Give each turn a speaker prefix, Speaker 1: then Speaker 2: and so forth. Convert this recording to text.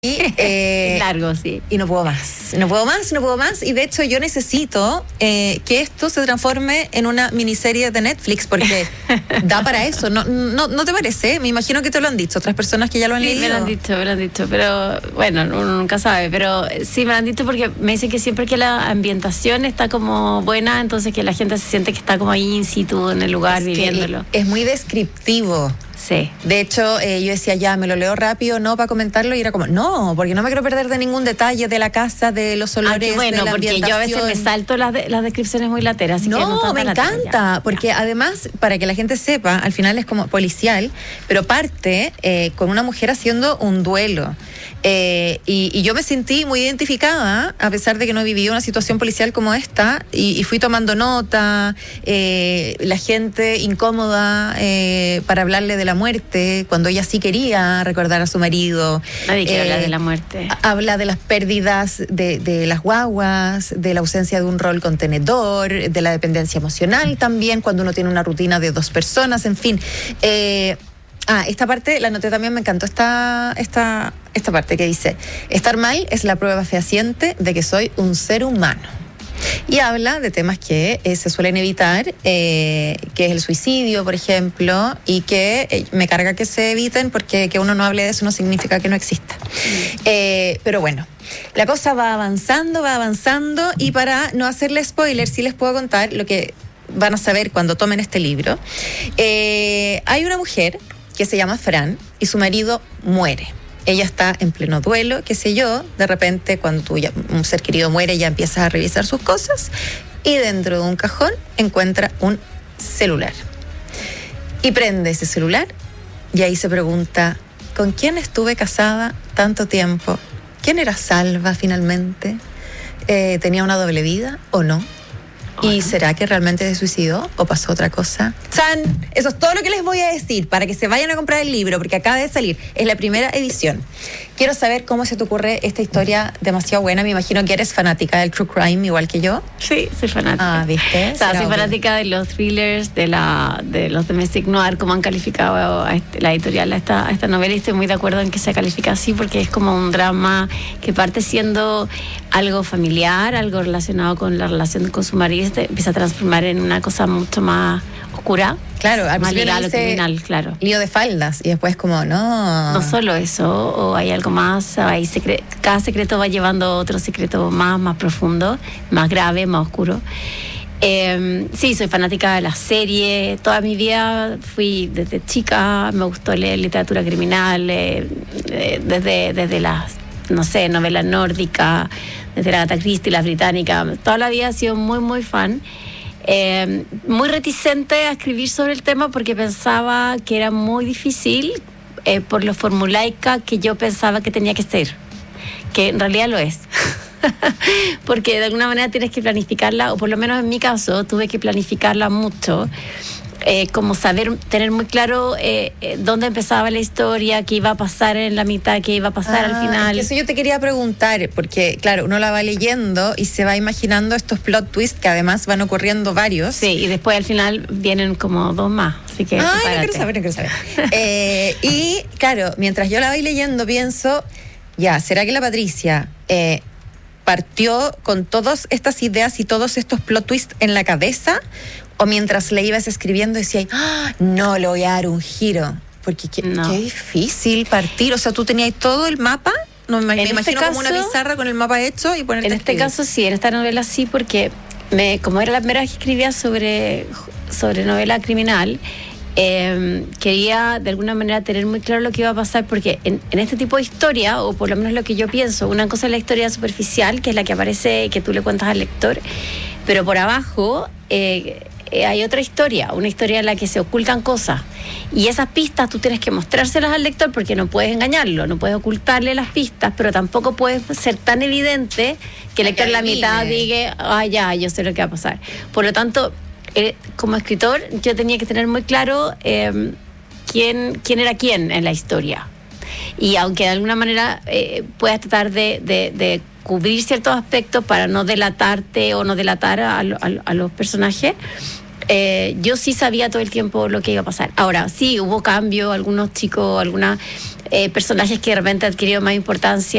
Speaker 1: Largo, sí.
Speaker 2: Y no puedo más, no puedo más, no puedo más. Y de hecho yo necesito que esto se transforme en una miniserie de Netflix, porque da para eso. ¿No te parece? Me imagino que te lo han dicho otras personas que ya lo han leído.
Speaker 1: Me lo han dicho, pero bueno, uno nunca sabe. Pero sí me lo han dicho porque me dicen que siempre que la ambientación está como buena, entonces que la gente se siente que está como ahí in situ en el lugar viviéndolo.
Speaker 2: Es muy descriptivo.
Speaker 1: Sí.
Speaker 2: De hecho, yo decía, ya, me lo leo rápido, ¿no? Para comentarlo, y era como, no, porque no me quiero perder de ningún detalle de la casa, de los olores,
Speaker 1: bueno,
Speaker 2: de la
Speaker 1: porque yo a veces me salto las descripciones muy lateras. Así
Speaker 2: no, me encanta, porque además, para que la gente sepa, al final es como policial, pero parte con una mujer haciendo un duelo. Y yo me sentí muy identificada, a pesar de que no he vivido una situación policial como esta, y fui tomando nota, la gente incómoda para hablarle de la muerte, cuando ella sí quería recordar a su marido.
Speaker 1: Nadie quiere hablar de la muerte.
Speaker 2: Habla de las pérdidas de las guaguas, de la ausencia de un rol contenedor, de la dependencia emocional también, cuando uno tiene una rutina de 2 personas, en fin. Esta parte la noté también, me encantó esta parte que dice: estar mal es la prueba fehaciente de que soy un ser humano. Y habla de temas que se suelen evitar, que es el suicidio, por ejemplo, y que me carga que se eviten, porque que uno no hable de eso no significa que no exista. Pero bueno, la cosa va avanzando, y para no hacerle spoiler, sí les puedo contar lo que van a saber cuando tomen este libro. Hay una mujer que se llama Fran y su marido muere. Ella está en pleno duelo, qué sé yo, de repente cuando un ser querido muere, ella empieza a revisar sus cosas y dentro de un cajón encuentra un celular. Y prende ese celular y ahí se pregunta: ¿con quién estuve casada tanto tiempo? ¿Quién era Salva finalmente? ¿Tenía una doble vida o no? ¿Y será que realmente se suicidó o pasó otra cosa? ¡Chan! Eso es todo lo que les voy a decir para que se vayan a comprar el libro, porque acaba de salir. Es la primera edición. Quiero saber cómo se te ocurre esta historia demasiado buena. Me imagino que eres fanática del true crime igual que yo.
Speaker 1: Sí, soy fanática.
Speaker 2: ¿Viste?
Speaker 1: O sea, soy fanática de los thrillers, de los domestic noir, como han calificado la editorial a esta novela, y estoy muy de acuerdo en que se califica así, porque es como un drama que parte siendo algo familiar, algo relacionado con la relación con su marido, empieza a transformar en una cosa mucho más oscura.
Speaker 2: Claro, al
Speaker 1: más
Speaker 2: principio
Speaker 1: ligado a lo criminal, claro.
Speaker 2: Lío de faldas, y después como, no.
Speaker 1: No solo eso, o hay algo más, cada secreto va llevando otro secreto más profundo, más grave, más oscuro. Sí, soy fanática de la serie. Toda mi vida fui desde chica, me gustó leer literatura criminal, desde las, no sé, novelas nórdicas, desde la Agatha Christie, las británicas. Toda la vida he sido muy fan. Muy reticente a escribir sobre el tema porque pensaba que era muy difícil por lo formulaica que yo pensaba que tenía que ser, que en realidad lo es. Porque de alguna manera tienes que planificarla, o por lo menos en mi caso tuve que planificarla mucho, como tener muy claro dónde empezaba la historia, qué iba a pasar en la mitad, qué iba a pasar al final.
Speaker 2: Eso yo te quería preguntar, porque claro, uno la va leyendo y se va imaginando estos plot twists que además van ocurriendo varios.
Speaker 1: Sí, y después al final vienen como 2 más, así que
Speaker 2: no quiero saber. Y claro, mientras yo la voy leyendo pienso, ya, ¿será que la Patricia partió con todas estas ideas y todos estos plot twists en la cabeza? O mientras le ibas escribiendo decía, no, le voy a dar un giro. Porque qué difícil partir. O sea, tú tenías todo el mapa. No, me imagino como una pizarra con el mapa hecho y ponerte.
Speaker 1: En este caso sí, en esta novela sí, porque como era la primera vez que escribía sobre novela criminal, quería de alguna manera tener muy claro lo que iba a pasar, porque en este tipo de historia, o por lo menos lo que yo pienso, una cosa es la historia superficial, que es la que aparece, que tú le cuentas al lector, pero por abajo hay otra historia, una historia en la que se ocultan cosas, y esas pistas tú tienes que mostrárselas al lector, porque no puedes engañarlo, no puedes ocultarle las pistas, pero tampoco puedes ser tan evidente que el lector en la mitad diga, ya, yo sé lo que va a pasar. Por lo tanto, como escritor yo tenía que tener muy claro quién era quién en la historia, y aunque de alguna manera puedas tratar de cubrir ciertos aspectos para no delatarte o no delatar a los personajes, yo sí sabía todo el tiempo lo que iba a pasar. Ahora, sí, hubo cambio, algunos chicos, personajes que de repente adquirieron más importancia